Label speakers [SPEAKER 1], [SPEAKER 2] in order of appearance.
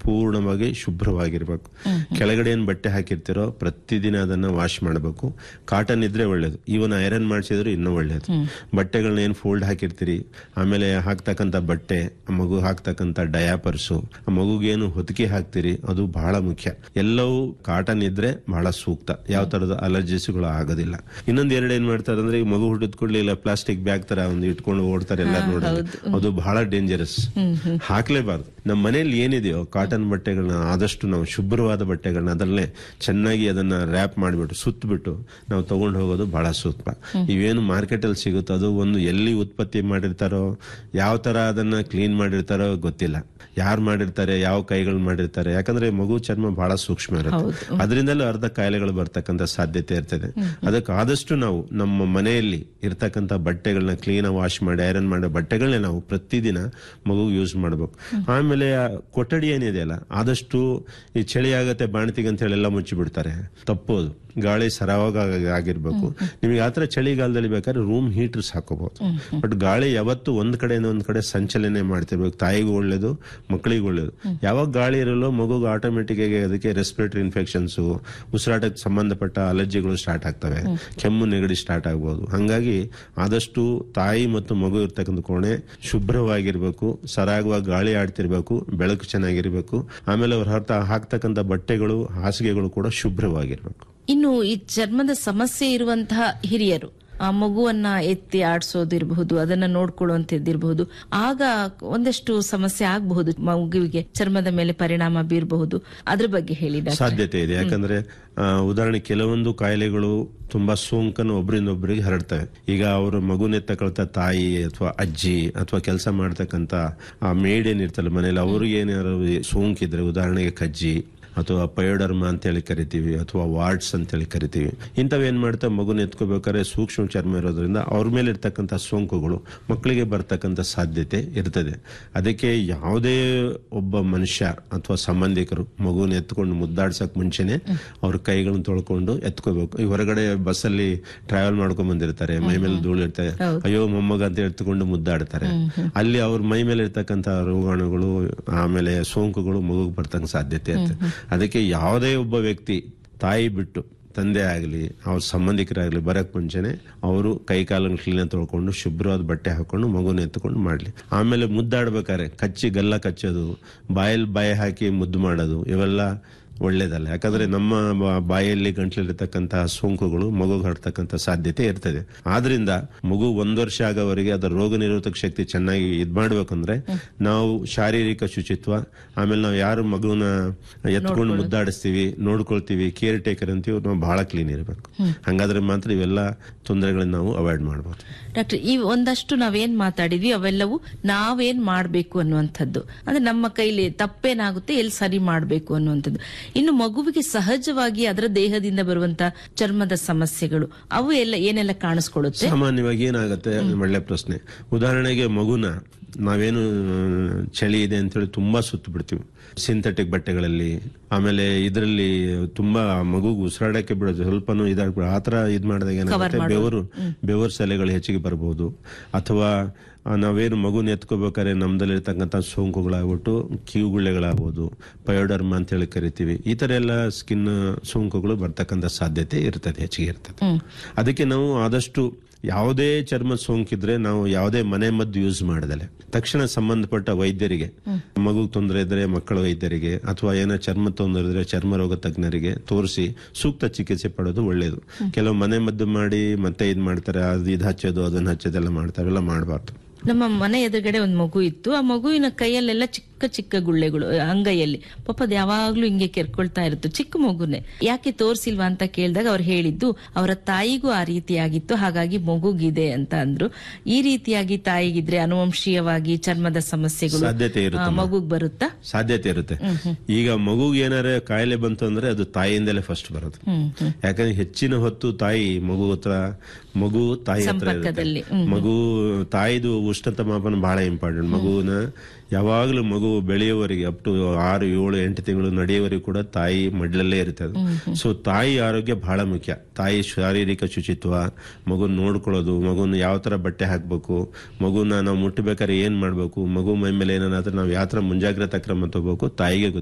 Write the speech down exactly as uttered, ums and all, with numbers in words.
[SPEAKER 1] ಸಂಪೂರ್ಣವಾಗಿ ಶುಭ್ರವಾಗಿರ್ಬೇಕು. ಕೆಳಗಡೆ ಏನ್ ಬಟ್ಟೆ ಹಾಕಿರ್ತಿರೋ ಪ್ರತಿದಿನ ಅದನ್ನ ವಾಶ್ ಮಾಡಬೇಕು. ಕಾಟನ್ ಇದ್ರೆ ಒಳ್ಳೇದು, ಈವನ್ ಐರನ್ ಮಾಡಿಸಿದ್ರು ಇನ್ನೂ ಒಳ್ಳೇದು. ಬಟ್ಟೆಗಳನ್ನ ಏನ್ ಫೋಲ್ಡ್ ಹಾಕಿರ್ತೀರಿ, ಆಮೇಲೆ ಹಾಕ್ತಕ್ಕಂಥ ಬಟ್ಟೆ, ಮಗು ಹಾಕ್ತಕ್ಕಂಥ ಡಯಾಪರ್ಸು, ಮಗುಗೇನು ಹೊದಿಕೆ ಹಾಕ್ತಿರಿ, ಅದು ಬಹಳ ಮುಖ್ಯ. ಎಲ್ಲವೂ ಕಾಟನ್ ಇದ್ರೆ ಬಹಳ ಸೂಕ್ತ, ಯಾವ ತರದ ಅಲರ್ಜಿಸ್ಗಳು ಆಗೋದಿಲ್ಲ. ಇನ್ನೊಂದ್ ಎರಡು ಏನ್ ಮಾಡ್ತಾರೆ ಅಂದ್ರೆ, ಈ ಮಗು ಹುಟ್ಟಿದ ಕೂಡಲೇ ಇಲ್ಲ ಪ್ಲಾಸ್ಟಿಕ್ ಬ್ಯಾಗ್ ತರ ಒಂದು ಇಟ್ಕೊಂಡು ಓಡ್ತಾರೆ ಎಲ್ಲ ನೋಡೋದು, ಅದು ಬಹಳ ಡೇಂಜರಸ್, ಹಾಕ್ಲೇಬಾರ್ದು. ನಮ್ಮ ಮನೆಯಲ್ಲಿ ಏನಿದೆಯೋ ಕಾಟನ್ ಬಟ್ಟೆಗಳನ್ನ ಆದಷ್ಟು ನಾವು ಶುಭ್ರವಾದ ಬಟ್ಟೆಗಳನ್ನ ಅದರಲ್ಲೇ ಚೆನ್ನಾಗಿ ಅದನ್ನ ರ್ಯಾಪ್ ಮಾಡಿಬಿಟ್ಟು ಸುತ್ತಬಿಟ್ಟು ನಾವು ತಗೊಂಡು ಹೋಗೋದು ಬಹಳ ಸೂಕ್ತ. ಇವೇನು ಮಾರ್ಕೆಟ್ ಅಲ್ಲಿ ಸಿಗುತ್ತೋ ಅದು ಒಂದು ಎಲ್ಲಿ ಉತ್ಪತ್ತಿ ಮಾಡಿರ್ತಾರೋ, ಯಾವ ತರ ಅದನ್ನ ಕ್ಲೀನ್ ಮಾಡಿರ್ತಾರೋ ಗೊತ್ತಿಲ್ಲ, ಯಾರು ಮಾಡಿರ್ತಾರೆ, ಯಾವ ಕೈಗಳು ಮಾಡಿರ್ತಾರೆ. ಯಾಕಂದ್ರೆ ಮಗು ಚರ್ಮ ಬಹಳ ಸೂಕ್ಷ್ಮ ಇರುತ್ತೆ, ಅದರಿಂದಲೂ ಅರ್ಧ ಕಾಯಿಲೆಗಳು ಬರ್ತಕ್ಕಂಥ ಸಾಧ್ಯತೆ ಇರ್ತದೆ. ಅದಕ್ಕೆ ಆದಷ್ಟು ನಾವು ನಮ್ಮ ಮನೆಯಲ್ಲಿ ಇರ್ತಕ್ಕಂಥ ಬಟ್ಟೆಗಳನ್ನ ಕ್ಲೀನ್ ವಾಶ್ ಮಾಡಿ ಐರನ್ ಮಾಡೋ ಬಟ್ಟೆಗಳನ್ನೇ ನಾವು ಪ್ರತಿದಿನ ಮಗು ಯೂಸ್ ಮಾಡಬೇಕು. ಆಮೇಲೆ ಕೊಠಡಿ ಏನಿದೆಯಲ್ಲ, ಆದಷ್ಟು ಈ ಚಳಿ ಆಗತ್ತೆ ಬಾಣತಿಗೆ ಅಂತ ಹೇಳಿ ಎಲ್ಲ ಮುಚ್ಚಿ ಬಿಡ್ತಾರೆ, ತಪ್ಪೋದು. ಗಾಳಿ ಸರಾಗ ಆಗಿರ್ಬೇಕು. ನಿಮಗೆ ಆತರ ಚಳಿಗಾಲದಲ್ಲಿ ಬೇಕಾದ್ರೆ ರೂಮ್ ಹೀಟರ್ಸ್ ಹಾಕೋಬಹುದು, ಬಟ್ ಗಾಳಿ ಯಾವತ್ತು ಒಂದ್ ಕಡೆಯಿಂದ ಒಂದ್ ಕಡೆ ಸಂಚಲನೆ ಮಾಡ್ತಿರ್ಬೇಕು. ತಾಯಿಗೂ ಒಳ್ಳೇದು, ಮಕ್ಕಳಿಗೂ ಒಳ್ಳೇದು. ಯಾವಾಗ ಗಾಳಿ ಇರಲ್ಲೋ ಮಗುಗೆ ಆಟೋಮೆಟಿಕ್ ಆಗಿ ಅದಕ್ಕೆ ರೆಸ್ಪಿರೇಟರಿ ಇನ್ಫೆಕ್ಷನ್ಸ್, ಉಸಿರಾಟಕ್ಕೆ ಸಂಬಂಧಪಟ್ಟ ಅಲರ್ಜಿಗಳು ಸ್ಟಾರ್ಟ್ ಆಗ್ತವೆ, ಕೆಮ್ಮು ನೆಗಡಿ ಸ್ಟಾರ್ಟ್ ಆಗ್ಬಹುದು. ಹಂಗಾಗಿ ಆದಷ್ಟು ತಾಯಿ ಮತ್ತು ಮಗು ಇರ್ತಕ್ಕಂಥ ಕೋಣೆ ಶುಭ್ರವಾಗಿರ್ಬೇಕು, ಸರಾಗವಾಗಿ ಗಾಳಿ ಆಡ್ತಿರ್ಬೇಕು, ಬೆಳಕು ಚೆನ್ನಾಗಿರ್ಬೇಕು. ಆಮೇಲೆ ಅವ್ರ ಹೊರತ ಹಾಕ್ತಕ್ಕಂಥ ಬಟ್ಟೆಗಳು, ಹಾಸಿಗೆಗಳು ಕೂಡ ಶುಭ್ರವಾಗಿರ್ಬೇಕು.
[SPEAKER 2] ಇನ್ನು ಈ ಚರ್ಮದ ಸಮಸ್ಯೆ ಇರುವಂತಹ ಹಿರಿಯರು ಆ ಮಗುವನ್ನ ಎತ್ತಿ ಆಡಿಸೋದಿರಬಹುದು, ಅದನ್ನ ನೋಡ್ಕೊಳ್ಳುವಂತದ್ದಿರಬಹುದು, ಆಗ ಒಂದಷ್ಟು ಸಮಸ್ಯೆ ಆಗಬಹುದು, ಮಗುವಿಗೆ ಚರ್ಮದ ಮೇಲೆ ಪರಿಣಾಮ ಬೀರಬಹುದು. ಅದ್ರ ಬಗ್ಗೆ ಹೇಳಿದ
[SPEAKER 1] ಸಾಧ್ಯತೆ ಇದೆ. ಯಾಕಂದ್ರೆ ಉದಾಹರಣೆ ಕೆಲವೊಂದು ಕಾಯಿಲೆಗಳು ತುಂಬಾ ಸೋಂಕನ್ನು ಒಬ್ಬರಿಂದ ಒಬ್ಬರಿಗೆ ಹರಡ್ತವೆ. ಈಗ ಅವರು ಮಗುನೆತ್ತಕೊಳ್ತಾ ತಾಯಿ ಅಥವಾ ಅಜ್ಜಿ ಅಥವಾ ಕೆಲಸ ಮಾಡ್ತಕ್ಕಂಥ ಆ ಮೇಡ್ ಏನಿರ್ತಲ್ಲ ಮನೇಲಿ, ಅವ್ರಿಗೆ ಏನಾದ್ರು ಸೋಂಕಿದ್ರೆ, ಉದಾಹರಣೆಗೆ ಕಜ್ಜಿ ಅಥವಾ ಪಯೋಡರ್ಮಾ ಅಂತ ಹೇಳಿ ಕರಿತೀವಿ, ಅಥವಾ ವಾರ್ಡ್ಸ್ ಅಂತ ಹೇಳಿ ಕರಿತೀವಿ. ಇಂಥವೇನ್ ಮಾಡ್ತಾ ಮಗುನ ಎತ್ಕೋಬೇಕಾದ್ರೆ ಸೂಕ್ಷ್ಮ ಚರ್ಮ ಇರೋದ್ರಿಂದ ಅವ್ರ ಮೇಲೆ ಇರ್ತಕ್ಕಂಥ ಸೋಂಕುಗಳು ಮಕ್ಕಳಿಗೆ ಬರ್ತಕ್ಕಂಥ ಸಾಧ್ಯತೆ ಇರ್ತದೆ. ಅದಕ್ಕೆ ಯಾವುದೇ ಒಬ್ಬ ಮನುಷ್ಯ ಅಥವಾ ಸಂಬಂಧಿಕರು ಮಗುನ ಎತ್ಕೊಂಡು ಮುದ್ದಾಡ್ಸಕ್ ಮುಂಚೆನೆ ಅವ್ರ ಕೈಗಳನ್ನ ತೊಳ್ಕೊಂಡು ಎತ್ಕೋಬೇಕು. ಈ ಹೊರಗಡೆ ಬಸ್ಸಲ್ಲಿ ಟ್ರಾವೆಲ್ ಮಾಡ್ಕೊಂಡ್ ಬಂದಿರ್ತಾರೆ, ಮೈ ಮೇಲೆ ಧೂಳು ಇರ್ತಾರೆ, ಅಯ್ಯೋ ಮೊಮ್ಮಗ ಅಂತ ಎತ್ಕೊಂಡು ಮುದ್ದಾಡ್ತಾರೆ. ಅಲ್ಲಿ ಅವ್ರ ಮೈ ಮೇಲೆ ಇರ್ತಕ್ಕಂಥ ರೋಗಾಣುಗಳು ಆಮೇಲೆ ಸೋಂಕುಗಳು ಮಗುಗೆ ಬರ್ತಕ್ಕಂಥ ಸಾಧ್ಯತೆ ಇರ್ತದೆ. ಅದಕ್ಕೆ ಯಾವುದೇ ಒಬ್ಬ ವ್ಯಕ್ತಿ ತಾಯಿ ಬಿಟ್ಟು ತಂದೆ ಆಗಲಿ ಅವ್ರ ಸಂಬಂಧಿಕರಾಗ್ಲಿ ಬರಕ್ ಮುಂಚೆನೆ ಅವರು ಕೈ ಕಾಲನ್ನು ಕ್ಲೀನ್ ತೊಳ್ಕೊಂಡು ಶುಭ್ರವಾದ ಬಟ್ಟೆ ಹಾಕೊಂಡು ಮಗುನ ಎತ್ಕೊಂಡು ಮಾಡ್ಲಿ. ಆಮೇಲೆ ಮುದ್ದಾಡ್ಬೇಕಾರೆ ಕಚ್ಚಿ ಗಲ್ಲ ಕಚ್ಚೋದು, ಬಾಯಲ್ಲಿ ಬಾಯಿ ಹಾಕಿ ಮುದ್ದು ಮಾಡೋದು ಇವೆಲ್ಲ ಒಳ್ಳೇದಲ್ಲ. ಯಾಕಂದ್ರೆ ನಮ್ಮ ಬಾಯಲ್ಲಿ ಗಂಟ್ಲಿರ್ತಕ್ಕಂತಹ ಸೋಂಕುಗಳು ಮಗುಗೆ ಹರಡ್ತಕ್ಕಂಥ ಸಾಧ್ಯತೆ ಇರ್ತದೆ. ಆದ್ರಿಂದ ಮಗು ಒಂದ್ ವರ್ಷ ಆಗೋವರೆಗೆ ಅದರ ರೋಗ ನಿರೋಧಕ ಶಕ್ತಿ ಚೆನ್ನಾಗಿ ಇದ್ ಮಾಡ್ಬೇಕಂದ್ರೆ ನಾವು ಶಾರೀರಿಕ ಶುಚಿತ್ವ, ಆಮೇಲೆ ನಾವು ಯಾರು ಮಗುನ ಎತ್ಕೊಂಡು ಮುದ್ದಾಡಿಸ್ತೀವಿ, ನೋಡ್ಕೊಳ್ತೀವಿ, ಕೇರ್ ಟೇಕರ್ ಅಂತೀವಿ, ನಾವು ಬಹಳ ಕ್ಲೀನ್ ಇರಬೇಕು. ಹಂಗಾದ್ರೆ ಮಾತ್ರ ಇವೆಲ್ಲ ತೊಂದರೆಗಳನ್ನ ನಾವು ಅವಾಯ್ಡ್ ಮಾಡಬಹುದು.
[SPEAKER 2] ಡಾಕ್ಟರ್, ಈ ಒಂದಷ್ಟು ನಾವೇನ್ ಮಾತಾಡಿದ್ವಿ ಅವೆಲ್ಲವೂ ನಾವೇನ್ ಮಾಡ್ಬೇಕು ಅನ್ನುವಂಥದ್ದು, ಅಂದ್ರೆ ನಮ್ಮ ಕೈಲಿ ತಪ್ಪೇನಾಗುತ್ತೆ, ಎಲ್ಲಿ ಸರಿ ಮಾಡ್ಬೇಕು ಅನ್ನುವಂಥದ್ದು. ಇನ್ನು ಮಗುವಿಗೆ ಸಹಜವಾಗಿ ಅದರ ದೇಹದಿಂದ ಬರುವಂತ ಚರ್ಮದ ಸಮಸ್ಯೆಗಳು ಅವು ಎಲ್ಲ ಏನೆಲ್ಲ ಕಾಣಿಸ್ಕೊಳ್ಳುತ್ತೆ?
[SPEAKER 1] ಸಾಮಾನ್ಯವಾಗಿ ಏನಾಗುತ್ತೆ, ಒಳ್ಳೆ ಪ್ರಶ್ನೆ. ಉದಾಹರಣೆಗೆ ಮಗುನ ನಾವೇನು ಚಳಿ ಇದೆ ಅಂತೇಳಿ ತುಂಬಾ ಸುತ್ತು ಬಿಡ್ತೀವಿ ಸಿಂಥೆಟಿಕ್ ಬಟ್ಟೆಗಳಲ್ಲಿ, ಆಮೇಲೆ ಇದರಲ್ಲಿ ತುಂಬಾ ಮಗುಗೆ ಉಸಿರಾಡಕ್ಕೆ ಬಿಡೋದು ಸ್ವಲ್ಪನೂ ಇದಾಗ್ಬಿಡ, ಆತರ ಇದ್ ಮಾಡಿದಾಗ ಏನಾಗುತ್ತೆ, ಬೆವರು ಬೆವರು ಸೆಲೆಗಳು ಹೆಚ್ಚಿಗೆ ಬರಬಹುದು. ಅಥವಾ ನಾವೇನು ಮಗುನ ಎತ್ಕೋಬೇಕಾದ್ರೆ ನಮ್ದಲ್ಲಿ ಇರ್ತಕ್ಕಂಥ ಸೋಂಕುಗಳಾಗ್ಬಿಟ್ಟು ಕಿವುಗುಳ್ಳೆಗಳಾಗ್ಬೋದು, ಪಯೋಡರ್ಮಾ ಅಂತ ಹೇಳಿ ಕರಿತೀವಿ, ಈ ತರ ಎಲ್ಲ ಸ್ಕಿನ್ ಸೋಂಕುಗಳು ಬರ್ತಕ್ಕಂಥ ಸಾಧ್ಯತೆ ಇರ್ತದೆ, ಹೆಚ್ಚಿಗೆ ಇರ್ತದೆ. ಅದಕ್ಕೆ ನಾವು ಆದಷ್ಟು ಯಾವುದೇ ಚರ್ಮ ಸೋಂಕಿದ್ರೆ ನಾವು ಯಾವುದೇ ಮನೆ ಮದ್ದು ಯೂಸ್ ಮಾಡದಲೆ ತಕ್ಷಣ ಸಂಬಂಧಪಟ್ಟ ವೈದ್ಯರಿಗೆ, ಮಗು ತೊಂದರೆ ಇದ್ರೆ ಮಕ್ಕಳ ವೈದ್ಯರಿಗೆ, ಅಥವಾ ಏನೋ ಚರ್ಮ ತೊಂದರೆ ಇದ್ರೆ ಚರ್ಮ ರೋಗ ತಜ್ಞರಿಗೆ ತೋರಿಸಿ ಸೂಕ್ತ ಚಿಕಿತ್ಸೆ ಪಡೋದು ಒಳ್ಳೇದು. ಕೆಲವು ಮನೆ ಮದ್ದು ಮಾಡಿ ಮತ್ತೆ ಇದ್ ಮಾಡ್ತಾರೆ, ಅದು ಇದು ಹಚ್ಚೋದು ಅದನ್ನ ಹಚ್ಚೋದೆಲ್ಲ ಮಾಡ್ತಾರೆ, ಎಲ್ಲ ಮಾಡಬಾರ್ದು.
[SPEAKER 2] ನಮ್ಮ ಮನೆ ಎದುರುಗಡೆ ಒಂದು ಮಗು ಇತ್ತು. ಆ ಮಗುವಿನ ಕೈಯಲ್ಲೆಲ್ಲ ಚಿಕ್ಕ ಚಿಕ್ಕ ಗುಳ್ಳೆಗಳು ಅಂಗೈಯಲ್ಲಿ, ಪಾಪ ಅದು ಯಾವಾಗ್ಲೂ ಹಿಂಗೆ ಕೆರ್ಕೊಳ್ತಾ ಇರುತ್ತೆ, ಚಿಕ್ಕ ಮಗುನೆ. ಯಾಕೆ ತೋರ್ಸಿಲ್ವಾ ಅಂತ ಕೇಳಿದಾಗ ಅವ್ರು ಹೇಳಿದ್ದು ಅವರ ತಾಯಿಗೂ ಆ ರೀತಿಯಾಗಿತ್ತು, ಹಾಗಾಗಿ ಮಗುಗಿದೆ ಅಂತ ಅಂದ್ರು. ಈ ರೀತಿಯಾಗಿ ತಾಯಿಗಿದ್ರೆ ಅನುವಂಶೀಯವಾಗಿ ಚರ್ಮದ ಸಮಸ್ಯೆಗಳು ಮಗುಗ್ ಬರುತ್ತಾ?
[SPEAKER 1] ಸಾಧ್ಯತೆ ಇರುತ್ತೆ. ಈಗ ಮಗುಗೆ ಏನಾರ ಕಾಯಿಲೆ ಬಂತು ಅಂದ್ರೆ ಅದು ತಾಯಿಯಿಂದಲೇ ಫಸ್ಟ್ ಬರೋದು. ಯಾಕಂದ್ರೆ ಹೆಚ್ಚಿನ ಹೊತ್ತು ತಾಯಿ ಮಗು ಹತ್ರ, ಮಗು ತಾಯಿ ಹತ್ರ ಮಗು ತಾಯಿದು ಉಷ್ಣತ ಮಾಪನ ಬಹಳ ಇಂಪಾರ್ಟೆಂಟ್. ಮಗುವಿನ ಯಾವಾಗಲೂ ಮಗು ಬೆಳೆಯುವವರೆಗೆ ಅಪ್ ಟು ಆರು ಏಳು ಎಂಟು ತಿಂಗಳು ನಡೆಯುವವರೆಗೂ ಕೂಡ ತಾಯಿ ಮಡ್ಲಲ್ಲೇ ಇರ್ತದೆ. ಸೊ ತಾಯಿ ಆರೋಗ್ಯ ಬಹಳ ಮುಖ್ಯ. ತಾಯಿ ಶಾರೀರಿಕ ಶುಚಿತ್ವ, ಮಗುನ ನೋಡ್ಕೊಳ್ಳೋದು, ಮಗುನ ಯಾವ ತರ ಬಟ್ಟೆ ಹಾಕ್ಬೇಕು, ಮಗುನ ನಾವು ಮುಟ್ಟಬೇಕಾದ್ರೆ ಏನ್ ಮಾಡ್ಬೇಕು, ಮಗು ಮೈ ಮೇಲೆ ಏನಾದ್ರೆ ನಾವು ಯಾವ ತರ ಮುಂಜಾಗ್ರತಾ ಕ್ರಮ ತಗೋಬೇಕು ತಾಯಿಗೆ